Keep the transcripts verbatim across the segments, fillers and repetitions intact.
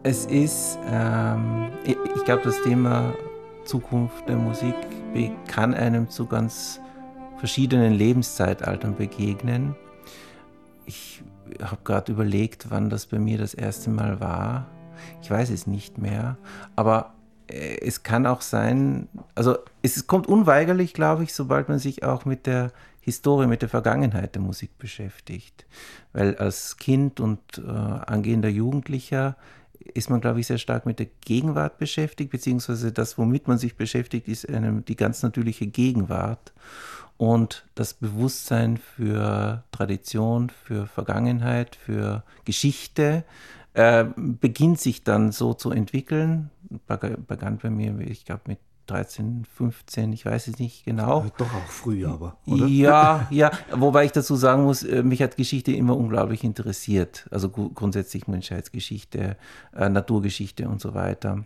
Es ist, ähm, ich, ich glaube, das Thema Zukunft der Musik kann einem zu ganz verschiedenen Lebenszeitaltern begegnen. Ich habe gerade überlegt, wann das bei mir das erste Mal war. Ich weiß es nicht mehr, aber äh, es kann auch sein, also es kommt unweigerlich, glaube ich, sobald man sich auch mit der Historie, mit der Vergangenheit der Musik beschäftigt. Weil als Kind und äh, angehender Jugendlicher ist man, glaube ich, sehr stark mit der Gegenwart beschäftigt, beziehungsweise das, womit man sich beschäftigt, ist eine, die ganz natürliche Gegenwart. Und das Bewusstsein für Tradition, für Vergangenheit, für Geschichte äh, beginnt sich dann so zu entwickeln. Begann bei mir, ich glaube, mit dreizehn, fünfzehn, ich weiß es nicht genau. Äh, doch auch früh, aber, oder? Ja, ja, wobei ich dazu sagen muss, mich hat Geschichte immer unglaublich interessiert. Also grundsätzlich Menschheitsgeschichte, äh, Naturgeschichte und so weiter.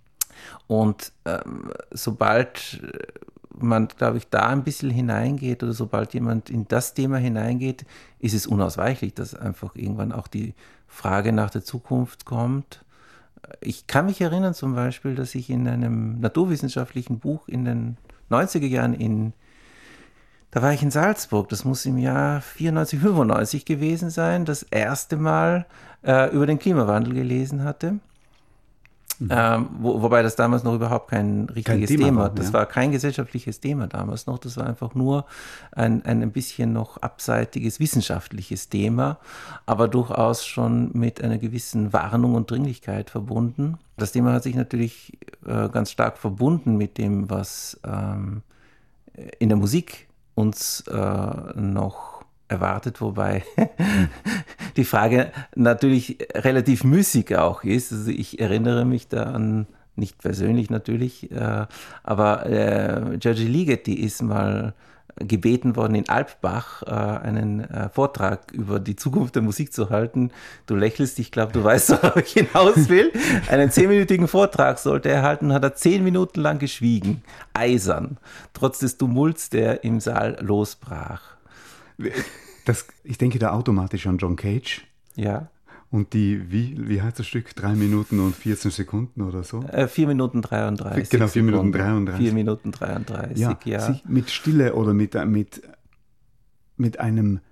Und ähm, sobald man, glaube ich, da ein bisschen hineingeht oder sobald jemand in das Thema hineingeht, ist es unausweichlich, dass einfach irgendwann auch die Frage nach der Zukunft kommt. Ich kann mich erinnern zum Beispiel, dass ich in einem naturwissenschaftlichen Buch in den neunziger Jahren in, da war ich in Salzburg, das muss im Jahr vierundneunzig, fünfundneunzig gewesen sein, das erste Mal äh, über den Klimawandel gelesen hatte. Mhm. Ähm, wo, wobei das damals noch überhaupt kein richtiges kein Thema, Thema war. Das ja. war kein gesellschaftliches Thema damals noch. Das war einfach nur ein, ein, ein bisschen noch abseitiges wissenschaftliches Thema, aber durchaus schon mit einer gewissen Warnung und Dringlichkeit verbunden. Das Thema hat sich natürlich äh, ganz stark verbunden mit dem, was ähm, in der Musik uns äh, noch erwartet, wobei die Frage natürlich relativ müßig auch ist. Also ich erinnere mich da an, nicht persönlich natürlich, äh, aber äh, György Ligeti ist mal gebeten worden, in Alpbach äh, einen äh, Vortrag über die Zukunft der Musik zu halten. Du lächelst, ich glaube, du weißt, worauf ich hinaus will. Einen zehnminütigen Vortrag sollte er halten, hat er zehn Minuten lang geschwiegen, eisern, trotz des Tumults, der im Saal losbrach. Das, ich denke da automatisch an John Cage. Ja. Und die, wie, wie heißt das Stück? Drei Minuten und vierzehn Sekunden oder so? Äh, vier Minuten dreiunddreißig. Genau, vier Minuten dreiunddreißig. Vier Minuten dreiunddreißig, ja. ja. Sich mit Stille oder mit, mit, mit einem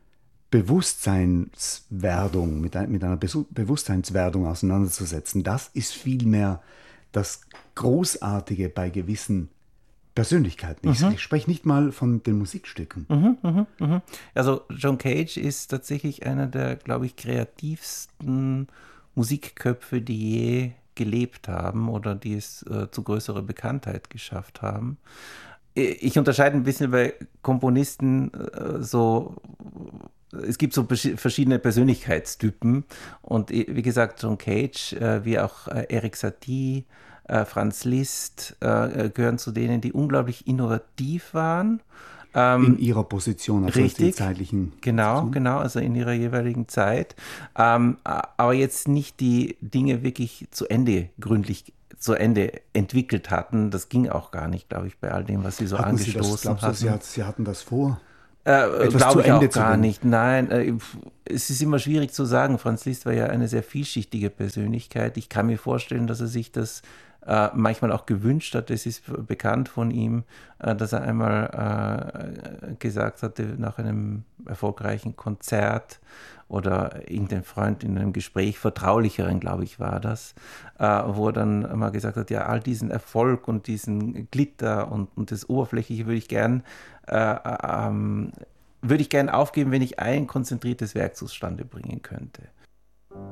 Bewusstseinswerdung, mit, ein, mit einer Bewusstseinswerdung auseinanderzusetzen, das ist vielmehr das Großartige bei gewissen Persönlichkeiten. Ich, mhm. ich spreche nicht mal von den Musikstücken. Mhm, mh, mh. Also John Cage ist tatsächlich einer der, glaube ich, kreativsten Musikköpfe, die je gelebt haben oder die es äh, zu größerer Bekanntheit geschafft haben. Ich unterscheide ein bisschen bei Komponisten äh, so, es gibt so verschiedene Persönlichkeitstypen und wie gesagt, John Cage, äh, wie auch äh, Erik Satie, Franz Liszt äh, gehören zu denen, die unglaublich innovativ waren. Ähm, in ihrer Position, also richtig, in zeitlichen genau, Position. genau, also in ihrer jeweiligen Zeit. Ähm, aber jetzt nicht die Dinge wirklich zu Ende, gründlich zu Ende entwickelt hatten. Das ging auch gar nicht, glaube ich, bei all dem, was sie so hatten angestoßen sie das, glaubst du, hatten. Sie, hat, sie hatten das vor? Äh, glaube ich auch gar nicht. Nein, äh, es ist immer schwierig zu sagen. Franz Liszt war ja eine sehr vielschichtige Persönlichkeit. Ich kann mir vorstellen, dass er sich das äh, manchmal auch gewünscht hat. Es ist bekannt von ihm, äh, dass er einmal äh, gesagt hatte, nach einem erfolgreichen Konzert oder irgendein Freund in einem Gespräch, vertraulicheren, glaube ich, war das, äh, wo er dann mal gesagt hat, ja, all diesen Erfolg und diesen Glitter und, und das Oberflächliche würde ich gern äh, ähm, würde ich gern aufgeben, wenn ich ein konzentriertes Werk zustande bringen könnte.